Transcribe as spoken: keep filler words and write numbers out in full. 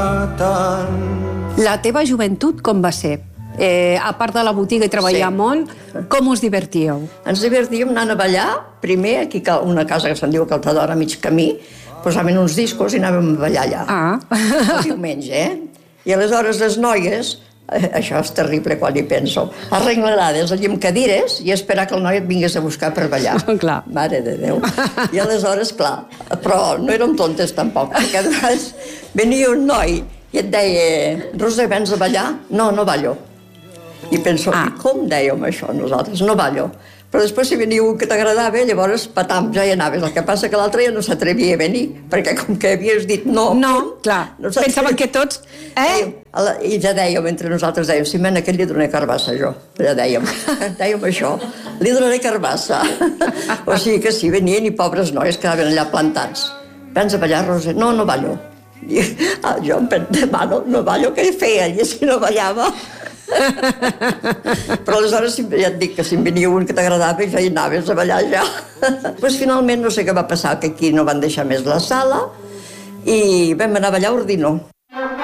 La teva joventut com va ser? Eh, a part de la botiga i treballar Sí. molt, com us divertíeu? Ens divertíem anant a ballar, primer, aquí a una casa que se'n diu Caltadora, a mig camí, posaven uns discos i anàvem a ballar allà. Ah. El diumenge, eh? I aleshores les noies, eh, això és terrible quan hi penso, arrenglerades allà amb cadires i esperar que el noi et vingués a buscar per ballar. Clar. Mare de Déu. I aleshores, clar, però no érem tontes tampoc, perquè a vegades venia un noi i et deia, Roser, vens a ballar? No, no ballo. I penso, Ah. i com dèiem això nosaltres? No ballo. Però després si venia un que t'agradava, llavors patam, ja hi anaves. El que passa que l'altre ja no s'atrevia a venir, perquè com que havies dit no... No, clar, no pensaven que tots... Eh? I ja dèiem, entre nosaltres dèiem, si men, aquest li donaré carbassa, jo. Ja dèiem, dèiem això, li donaré carbassa. O sigui que sí, venien i pobres nois quedaven allà plantats. Vens a ballar, Roser? No, no ballo. I, ah, jo em demano, no ballo, què feia? I si no ballava... Però aleshores ja et dic que si em venia un que t'agradava ja hi anaves a ballar ja. Pues finalment no sé què va passar, que aquí no van deixar més la sala i vam anar a ballar a Ordino.